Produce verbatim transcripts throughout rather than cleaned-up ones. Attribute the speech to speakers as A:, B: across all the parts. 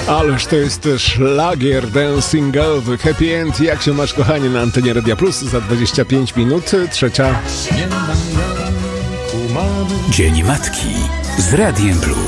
A: Ależ to jest szlagier Dancing Girl, Happy End. Jak się masz, kochanie, na antenie Radia Plus za dwadzieścia pięć minut, trzecia.
B: Dzień Matki z Radiem Plus.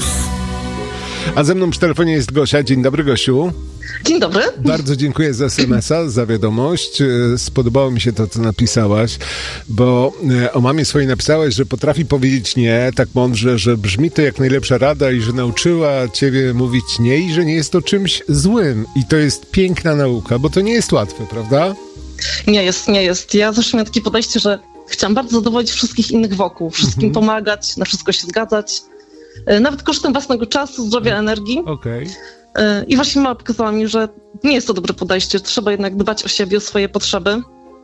A: A ze mną przy telefonie jest Gosia. Dzień dobry, Gosiu.
C: Dzień dobry.
A: Bardzo dziękuję za es em es a, za wiadomość. Spodobało mi się to, co napisałaś, bo o mamie swojej napisałaś, że potrafi powiedzieć nie tak mądrze, że brzmi to jak najlepsza rada i że nauczyła ciebie mówić nie i że nie jest to czymś złym. I to jest piękna nauka, bo to nie jest łatwe, prawda?
C: Nie jest, nie jest. Ja zawsze miałam takie podejście, że chciałam bardzo zadowolić wszystkich innych wokół, wszystkim mhm. pomagać, na wszystko się zgadzać. Nawet kosztem własnego czasu, zdrowia, energii.
A: Okej. Okay.
C: I właśnie mama pokazała mi, że nie jest to dobre podejście. Trzeba jednak dbać o siebie, o swoje potrzeby,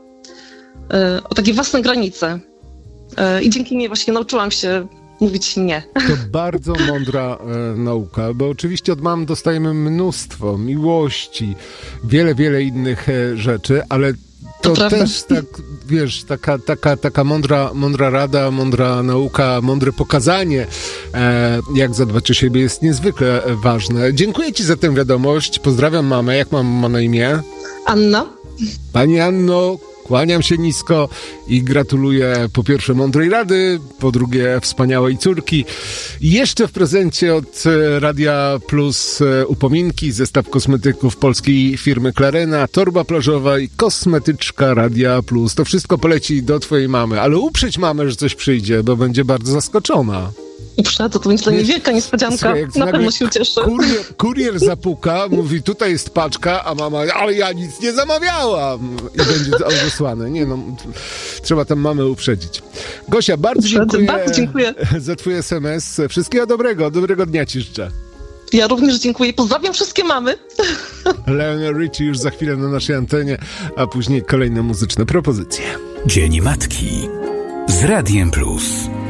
C: o takie własne granice. I dzięki niej właśnie nauczyłam się mówić nie.
A: To bardzo mądra e, nauka, bo oczywiście od mam dostajemy mnóstwo miłości, wiele, wiele innych e, rzeczy, ale to, to też tak, wiesz, taka, taka, taka mądra, mądra rada, mądra nauka, mądre pokazanie, e, jak zadbać o siebie jest niezwykle ważne. Dziękuję ci za tę wiadomość. Pozdrawiam mamę. Jak mam ma na imię?
C: Anna. Pani
A: Anno, kłaniam się nisko i gratuluję po pierwsze mądrej rady, po drugie wspaniałej córki. I jeszcze w prezencie od Radia Plus upominki, zestaw kosmetyków polskiej firmy Clarena, torba plażowa i kosmetyczka Radia Plus. To wszystko poleci do twojej mamy, ale uprzeć mamę, że coś przyjdzie, bo będzie bardzo zaskoczona.
C: Uprzedzę, to będzie dla niej wielka niespodzianka. Słuchaj, na pewno się ucieszę.
A: Kurier, kurier zapuka, mówi, tutaj jest paczka, a mama, ale ja nic nie zamawiałam. I będzie odesłane. Nie no, trzeba tam mamę uprzedzić. Gosia, bardzo dziękuję,
C: bardzo dziękuję
A: za twój es em es. Wszystkiego dobrego, dobrego dnia ci życzę.
C: Ja również dziękuję. Pozdrawiam wszystkie mamy.
A: Lionel Richie już za chwilę na naszej antenie, a później kolejne muzyczne propozycje.
B: Dzień Matki z Radiem Plus.